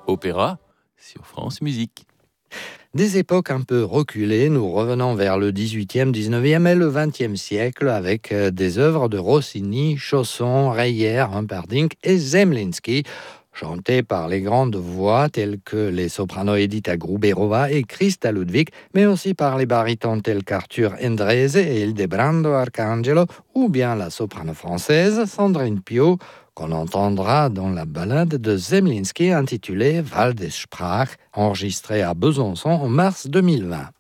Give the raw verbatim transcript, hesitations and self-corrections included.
Opéra sur France Musique. Des époques un peu reculées, nous revenons vers le dix-huitième, dix-neuvième et le vingtième siècle avec des œuvres de Rossini, Chausson, Reyer, Humperdinck et Zemlinsky, chantées par les grandes voix telles que les sopranos Edita Gruberova et Christa Ludwig, mais aussi par les barytons tels qu'Arthur Endrese et Ildebrando Arcangelo, ou bien la soprano française Sandrine Pio, qu'on entendra dans la ballade de Zemlinsky intitulée Waldessprach, enregistrée à Besançon en mars deux mille vingt.